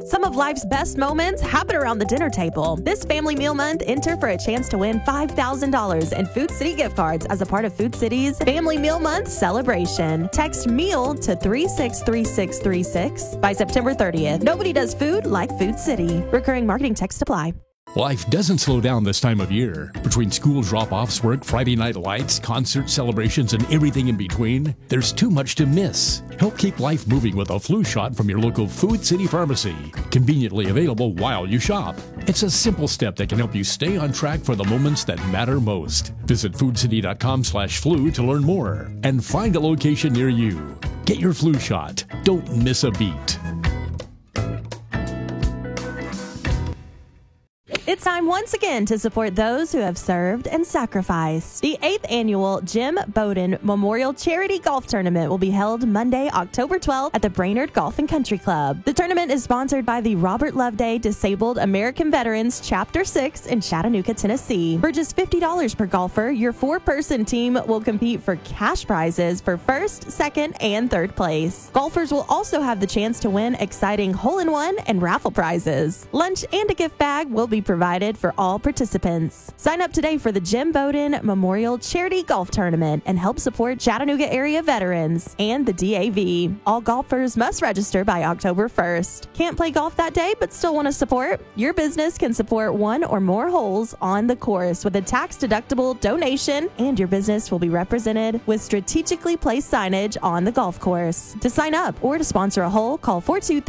Some of life's best moments happen around the dinner table. This Family Meal Month, enter for a chance to win $5,000 in Food City gift cards as a part of Food City's Family Meal Month celebration. Text MEAL to 363636 by September 30th. Nobody does food like Food City. Recurring marketing text apply. Life doesn't slow down this time of year. Between school drop-offs, work, Friday night lights, concert celebrations, and everything in between, there's too much to miss. Help keep life moving with a flu shot from your local Food City pharmacy. Conveniently available while you shop. It's a simple step that can help you stay on track for the moments that matter most. Visit foodcity.com/flu to learn more and find a location near you. Get your flu shot. Don't miss a beat. It's time once again to support those who have served and sacrificed. The 8th annual Jim Bowden Memorial Charity Golf Tournament will be held Monday, October 12th at the Brainerd Golf and Country Club. The tournament is sponsored by the Robert Loveday Disabled American Veterans Chapter 6 in Chattanooga, Tennessee. For just $50 per golfer, your 4-person team will compete for cash prizes for first, second, and third place. Golfers will also have the chance to win exciting hole-in-one and raffle prizes. Lunch and a gift bag will be provided for all participants. Sign up today for the Jim Bowden Memorial Charity Golf Tournament and help support Chattanooga area veterans and the DAV. All golfers must register by October 1st. Can't play golf that day but still want to support? Your business can support one or more holes on the course with a tax-deductible donation, and your business will be represented with strategically placed signage on the golf course. To sign up or to sponsor a hole, call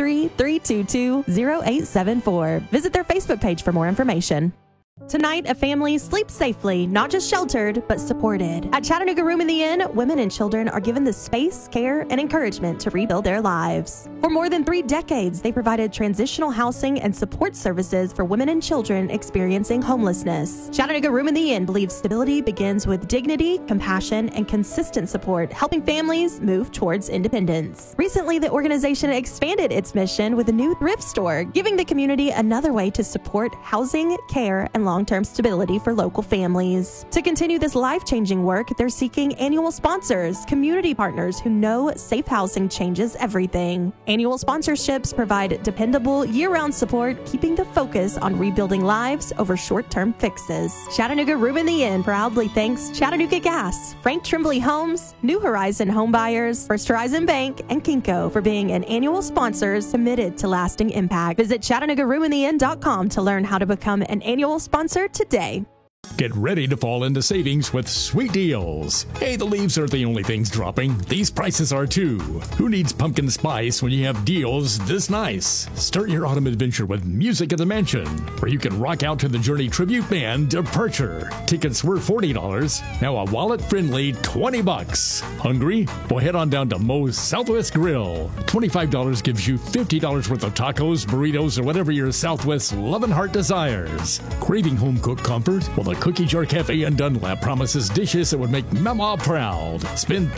423-322-0874. Visit their Facebook page for more information. Tonight, a family sleeps safely, not just sheltered, but supported. At Chattanooga Room in the Inn, women and children are given the space, care, and encouragement to rebuild their lives. For more than 3 decades, they provided transitional housing and support services for women and children experiencing homelessness. Chattanooga Room in the Inn believes stability begins with dignity, compassion, and consistent support, helping families move towards independence. Recently, the organization expanded its mission with a new thrift store, giving the community another way to support housing, care, and long-term stability for local families. To continue this life-changing work, they're seeking annual sponsors, community partners who know safe housing changes everything. Annual sponsorships provide dependable year-round support, keeping the focus on rebuilding lives over short-term fixes. Chattanooga Room in the Inn proudly thanks Chattanooga Gas, Frank Tremblay Homes, New Horizon Home Buyers, First Horizon Bank, and Kinko for being an annual sponsors committed to lasting impact. Visit ChattanoogaRoomInTheInn.com to learn how to become an annual sponsor today. Get ready to fall into savings with sweet deals. Hey, the leaves aren't the only things dropping. These prices are too. Who needs pumpkin spice when you have deals this nice? Start your autumn adventure with Music at the Mansion, where you can rock out to the Journey tribute band Departure. Tickets were $40. Now a wallet-friendly $20. Hungry? Well, head on down to Moe's Southwest Grill. $25 gives you $50 worth of tacos, burritos, or whatever your Southwest loving heart desires. Craving home-cooked comfort? Well, the Cookie Jar Cafe in Dunlap promises dishes that would make Mama proud. Spend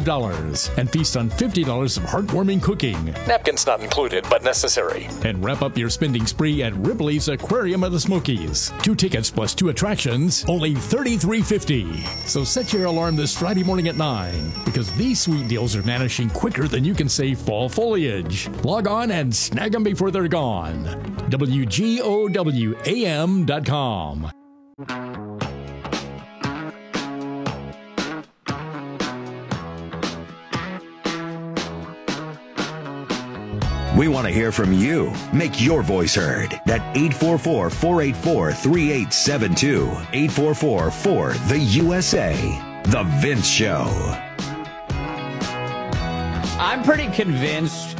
$25 and feast on $50 of heartwarming cooking. Napkins not included, but necessary. And wrap up your spending spree at Ripley's Aquarium of the Smokies. 2 tickets plus 2 attractions, only $33.50. So set your alarm this Friday morning at 9, because these sweet deals are vanishing quicker than you can say fall foliage. Log on and snag them before they're gone. WGOWAM.com. We want to hear from you. Make your voice heard. At 844-484-3872. 844-4-THE-USA. The Vince Show. I'm pretty convinced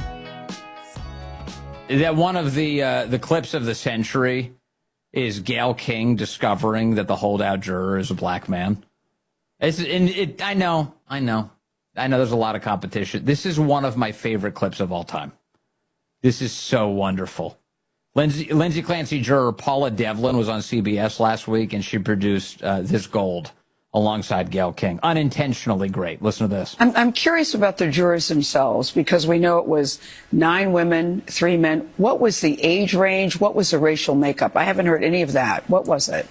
that one of the clips of the century is Gayle King discovering that the holdout juror is a black man. I know there's a lot of competition. This is one of my favorite clips of all time. This is so wonderful. Lindsay Clancy juror Paula Devlin was on CBS last week, and she produced this gold alongside Gayle King. Unintentionally great. Listen to this. I'm curious about the jurors themselves, because we know it was 9 women, 3 men. What was the age range? What was the racial makeup? I haven't heard any of that. What was it?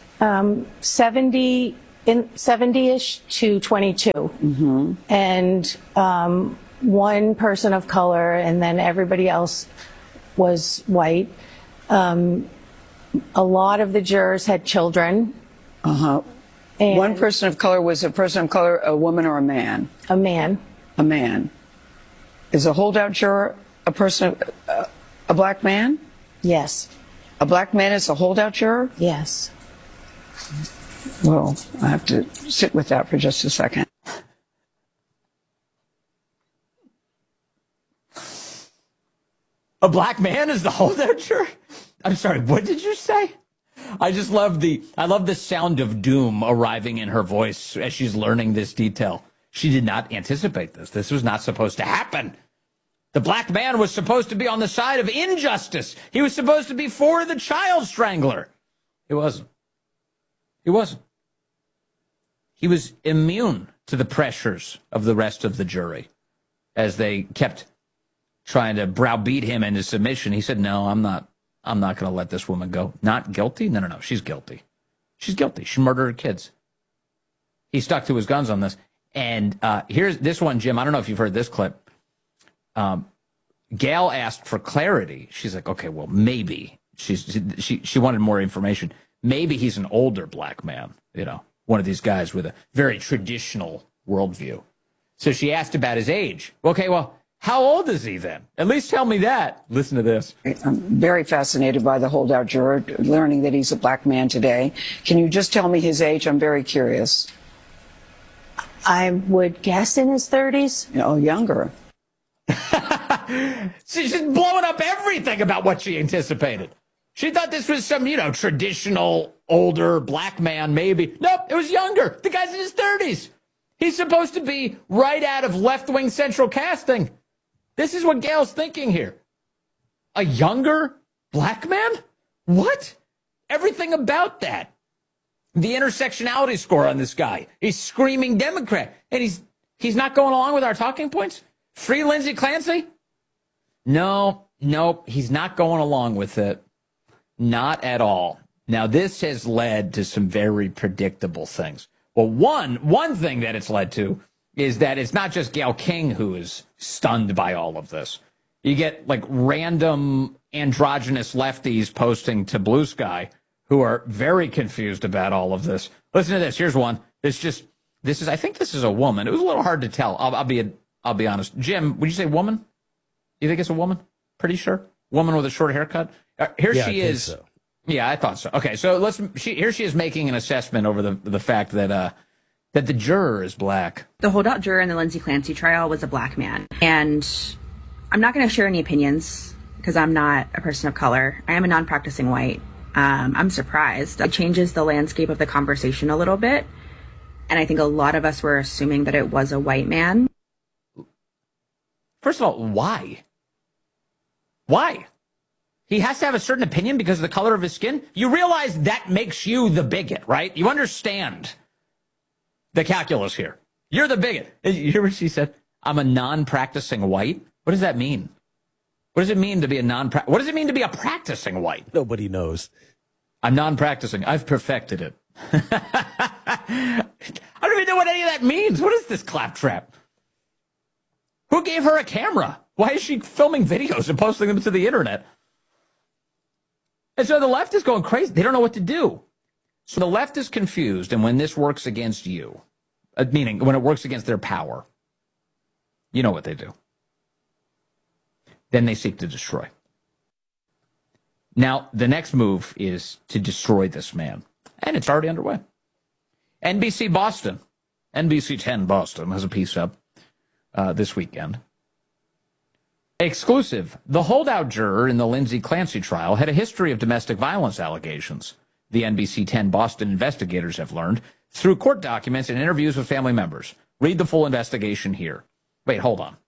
70-ish to 22. Mm-hmm. And one person of color, and then everybody else was white. A lot of the jurors had children. Uh-huh. And one person of color, was a person of color a woman or a man? A man. A man. Is a holdout juror a person, a black man? Yes. A black man is a holdout juror? Yes. Well, I have to sit with that for just a second. A black man is the holdout juror? I'm sorry, what did you say? I love the sound of doom arriving in her voice as she's learning this detail. She did not anticipate this. This was not supposed to happen. The black man was supposed to be on the side of injustice. He was supposed to be for the child strangler. He wasn't. He wasn't. He was immune to the pressures of the rest of the jury as they kept trying to browbeat him into submission. He said, no, I'm not going to let this woman go. Not guilty? No. She's guilty. She's guilty. She murdered her kids. He stuck to his guns on this. And here's this one, Jim. I don't know if you've heard this clip. Gail asked for clarity. She's like, okay, well, maybe. She wanted more information. Maybe he's an older black man, one of these guys with a very traditional worldview. So she asked about his age. Okay, well, how old is he then? At least tell me that. Listen to this. I'm very fascinated by the holdout juror, learning that he's a black man today. Can you just tell me his age? I'm very curious. I would guess in his 30s. Oh, younger. She's just blowing up everything about what she anticipated. She thought this was some, traditional older black man, maybe. Nope, it was younger. The guy's in his 30s. He's supposed to be right out of left-wing central casting. This is what Gail's thinking here. A younger black man? What? Everything about that. The intersectionality score on this guy. He's screaming Democrat. And he's not going along with our talking points? Free Lindsay Clancy? No, he's not going along with it. Not at all. Now, this has led to some very predictable things. Well, one thing that it's led to is that it's not just Gayle King who is stunned by all of this. You get like random androgynous lefties posting to Blue Sky who are very confused about all of this. Listen to this. Here's one. I think this is a woman. It was a little hard to tell. I'll be honest. Jim, would you say woman? You think it's a woman? Pretty sure. Woman with a short haircut. Here she is. So. Yeah, I thought so. Okay, so here she is making an assessment over the fact that the juror is black. The holdout juror in the Lindsay Clancy trial was a black man. And I'm not going to share any opinions because I'm not a person of color. I am a non-practicing white. I'm surprised. It changes the landscape of the conversation a little bit. And I think a lot of us were assuming that it was a white man. First of all, why? Why? He has to have a certain opinion because of the color of his skin? You realize that makes you the bigot, right? You understand the calculus here. You're the bigot. You hear what she said? I'm a non-practicing white? What does that mean? What does it mean to be what does it mean to be a practicing white? Nobody knows. I'm non-practicing. I've perfected it. I don't even know what any of that means. What is this claptrap? Who gave her a camera? Why is she filming videos and posting them to the internet? And so the left is going crazy. They don't know what to do. So the left is confused, and when this works against you, meaning when it works against their power, you know what they do. Then they seek to destroy. Now, the next move is to destroy this man, and it's already underway. NBC 10 Boston has a piece up this weekend. Exclusive. The holdout juror in the Lindsay Clancy trial had a history of domestic violence allegations, the NBC 10 Boston investigators have learned through court documents and interviews with family members. Read the full investigation here. Wait, hold on.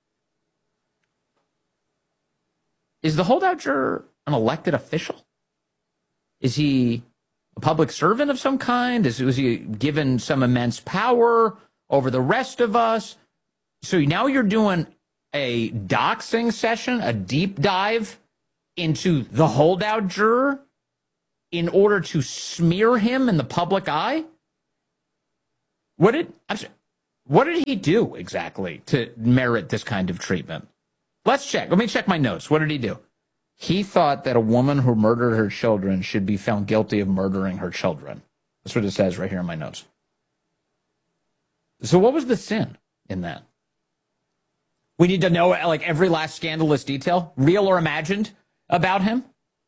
Is the holdout juror an elected official? Is he a public servant of some kind? Was he given some immense power over the rest of us? So now you're doing a doxing session, a deep dive into the holdout juror in order to smear him in the public eye? What did he do exactly to merit this kind of treatment? Let's check. Let me check my notes. What did he do? He thought that a woman who murdered her children should be found guilty of murdering her children. That's what it says right here in my notes. So what was the sin in that? We need to know like every last scandalous detail, real or imagined, about him.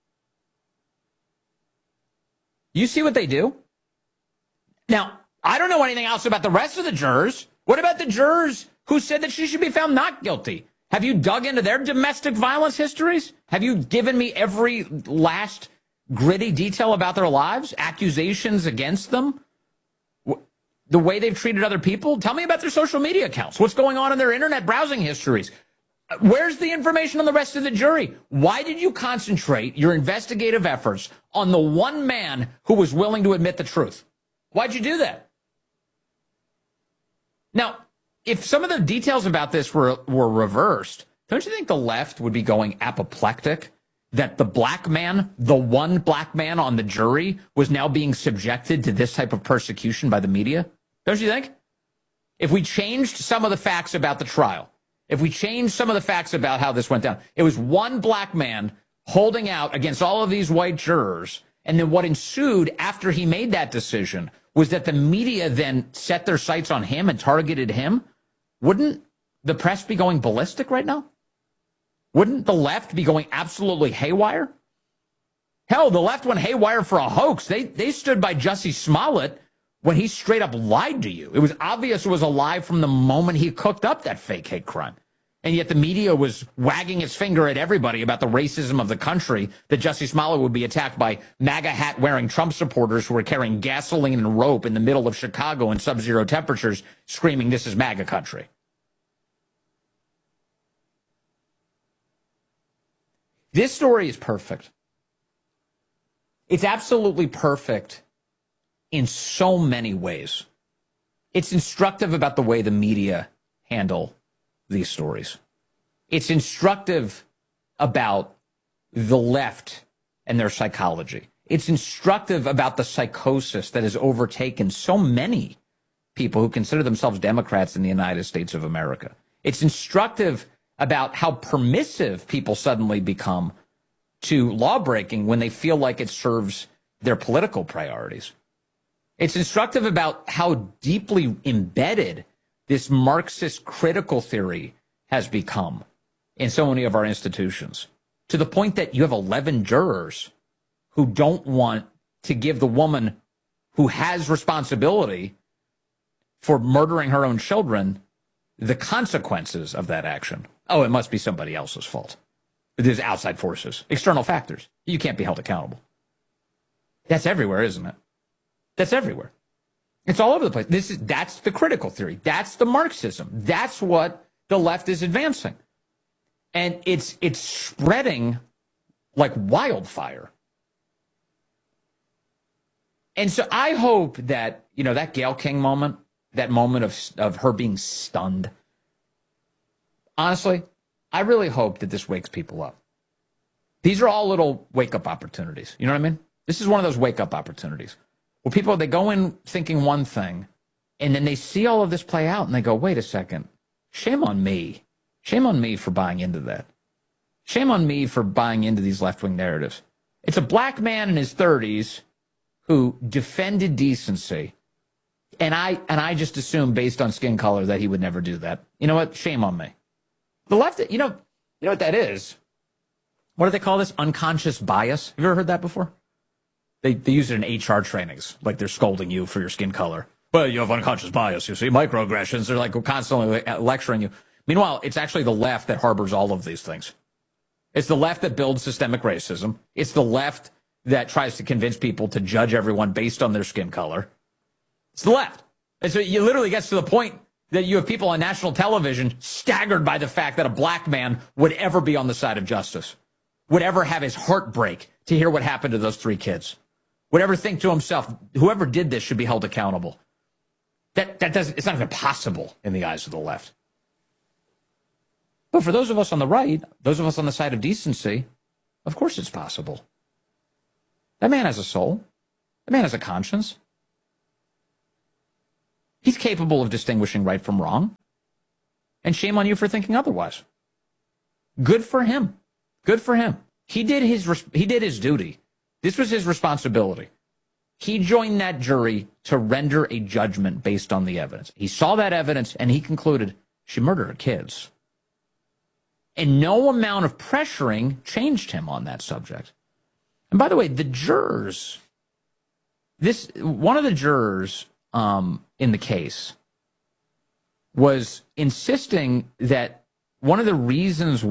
You see what they do? Now, I don't know anything else about the rest of the jurors. What about the jurors who said that she should be found not guilty? Have you dug into their domestic violence histories? Have you given me every last gritty detail about their lives? Accusations against them? The way they've treated other people? Tell me about their social media accounts. What's going on in their internet browsing histories? Where's the information on the rest of the jury? Why did you concentrate your investigative efforts on the one man who was willing to admit the truth? Why'd you do that? Now, if some of the details about this were reversed, don't you think the left would be going apoplectic that the black man, the one black man on the jury, was now being subjected to this type of persecution by the media? Don't you think? If we changed some of the facts about the trial, if we changed some of the facts about how this went down, it was one black man holding out against all of these white jurors, and then what ensued after he made that decision was that the media then set their sights on him and targeted him. Wouldn't the press be going ballistic right now? Wouldn't the left be going absolutely haywire? Hell, the left went haywire for a hoax. They stood by Jussie Smollett when he straight up lied to you. It was obvious it was a lie from the moment he cooked up that fake hate crime. And yet the media was wagging its finger at everybody about the racism of the country, that Jussie Smollett would be attacked by MAGA hat-wearing Trump supporters who were carrying gasoline and rope in the middle of Chicago in sub-zero temperatures, screaming, "This is MAGA country." This story is perfect. It's absolutely perfect in so many ways. It's instructive about the way the media handle these stories. It's instructive about the left and their psychology. It's instructive about the psychosis that has overtaken so many people who consider themselves Democrats in the United States of America. It's instructive about how permissive people suddenly become to lawbreaking when they feel like it serves their political priorities. It's instructive about how deeply embedded this Marxist critical theory has become in so many of our institutions, to the point that you have 11 jurors who don't want to give the woman who has responsibility for murdering her own children the consequences of that action. Oh, it must be somebody else's fault. There's outside forces, external factors. You can't be held accountable. That's everywhere, isn't it? That's everywhere. It's all over the place. That's the critical theory. That's the Marxism. That's what the left is advancing. And it's spreading like wildfire. And so I hope that, that Gayle King moment, that moment of her being stunned, honestly, I really hope that this wakes people up. These are all little wake-up opportunities. You know what I mean? This is one of those wake-up opportunities where people, they go in thinking one thing, and then they see all of this play out, and they go, wait a second, shame on me. Shame on me for buying into that. Shame on me for buying into these left-wing narratives. It's a black man in his 30s who defended decency, and I just assumed based on skin color that he would never do that. You know what? Shame on me. The left, you know what that is? What do they call this? Unconscious bias. Have you ever heard that before? They use it in HR trainings, like they're scolding you for your skin color. Well, you have unconscious bias, you see, microaggressions. They're like constantly lecturing you. Meanwhile, it's actually the left that harbors all of these things. It's the left that builds systemic racism. It's the left that tries to convince people to judge everyone based on their skin color. It's the left. And so it literally gets to the point that you have people on national television staggered by the fact that a black man would ever be on the side of justice, would ever have his heart break to hear what happened to those 3 kids, would ever think to himself, whoever did this should be held accountable. It's not even possible in the eyes of the left. But for those of us on the right, those of us on the side of decency, of course it's possible. That man has a soul. That man has a conscience. He's capable of distinguishing right from wrong. And shame on you for thinking otherwise. Good for him. Good for him. He did his duty. This was his responsibility. He joined that jury to render a judgment based on the evidence. He saw that evidence and he concluded she murdered her kids. And no amount of pressuring changed him on that subject. And by the way, the jurors, one of the jurors in the case was insisting that one of the reasons